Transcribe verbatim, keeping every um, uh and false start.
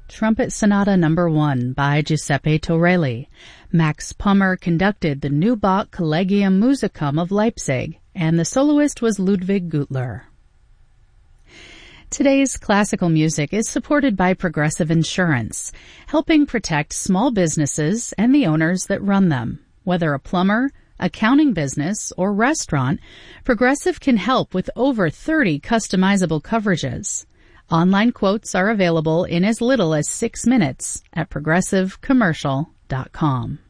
Trumpet Sonata Number one by Giuseppe Torelli. Max Pummer conducted the new Bach Collegium Musicum of Leipzig, and the soloist was Ludwig Gutler. Today's classical music is supported by Progressive Insurance, helping protect small businesses and the owners that run them. Whether a plumber, accounting business, or restaurant, Progressive can help with over thirty customizable coverages. Online quotes are available in as little as six minutes at progressive commercial dot com.